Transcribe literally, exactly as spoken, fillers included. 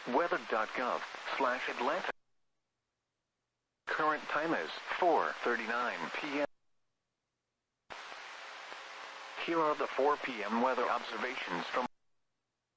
weather dot gov slash Atlanta. Current time is four thirty-nine p m Here are the four p m weather observations from